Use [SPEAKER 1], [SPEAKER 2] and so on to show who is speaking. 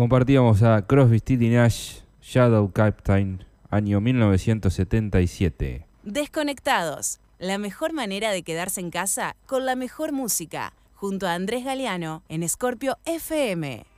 [SPEAKER 1] Compartíamos a Crosby, Stills y Nash, Shadow Captain, año 1977.
[SPEAKER 2] Desconectados, la mejor manera de quedarse en casa con la mejor música, junto a Andrés Galeano en Scorpio FM.